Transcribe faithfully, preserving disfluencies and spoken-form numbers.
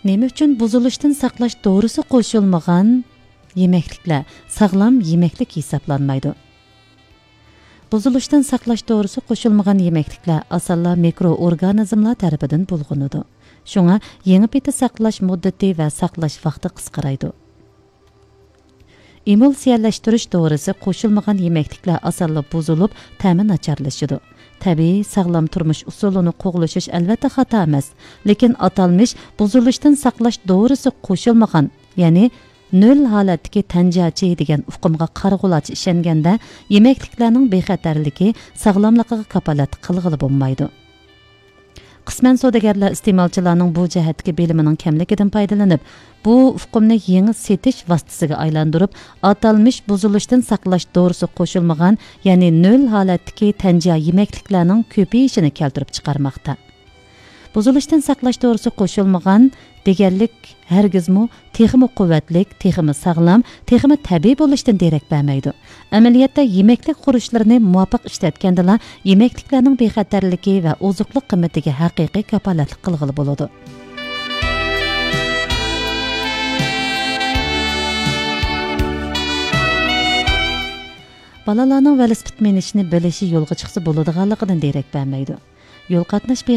Nima uchun buzilishdan saqlash doğrusu qo'shilmagan yemekliklar sağlam yemeklik hisoblanmaydi? Buzilishdan saqlash doğrusu qo'shilmagan yemekliklar asalla mikroorganizmlar tarafidan bulg'unadi. Shunga yangi peti saqlash muddati va saqlash vaqti qisqaraydi. Emulsiyallashtirish doğrusu qo'shilmagan yemekliklar asalla buzilib, ta'mi nacharlashadi. Tabii sağlam turmush usulini qo'g'lishish albatta xato emas, lekin atalmish buzilishdan saqlash doğrusu qo'shilmagan, ya'ni nol holatdagi tanjachi degan uqumga qarg'ulachi ishonganda yemekliklarning bexatarligi sog'lomligiga kafolat qilg'ili bo'lmaydi. Qisman savdogarlar iste'molchilarning bu jihatdagi bilimining kamligidan foydalanib, bu uqumni yangi setish vositasiga aylantirib, atalmish buzilishdan saqlash doğrusu qo'shilmagan, ya'ni nol holatdagi tanja yemekliklarning ko'payishini keltirib chiqarmoqda. Buzilishdan saqlash doğrusu qo'shilmagan deganlik hargizmi texmi quvvatlik, texmi sog'lom, texmi tabiiy bo'lishdan derak bermaydi. Amaliyotda yemeklik xurishlarini muvofiq ishlatganda yemekliklarning bexatarligi va ozuqlik qimmatiga haqiqiy kafolatlik qilg'ili bo'ladi. Balalarning velosiped minishini bilishi yo'lga chiqsa bo'ladiganligidan derak bermaydi. Yo'l qatnash